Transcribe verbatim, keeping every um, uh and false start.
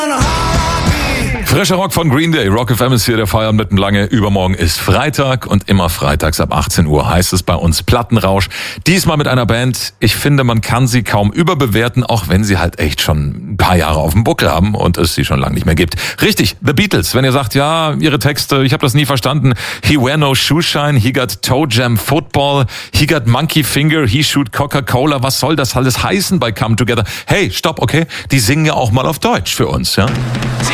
Frischer Rock von Green Day. Rock F M ist hier, der Feierabend mitten lange. Übermorgen ist Freitag und immer freitags ab achtzehn Uhr heißt es bei uns Plattenrausch. Diesmal mit einer Band, ich finde, man kann sie kaum überbewerten, auch wenn sie halt echt schon ein paar Jahre auf dem Buckel haben und es sie schon lange nicht mehr gibt. Richtig, The Beatles. Wenn ihr sagt, ja, ihre Texte, ich habe das nie verstanden. He wear no shoe shine, he got toe jam football, he got monkey finger, he shoot Coca-Cola. Was soll das alles heißen bei Come Together? Hey, stopp, okay? Die singen ja auch mal auf Deutsch für uns, ja?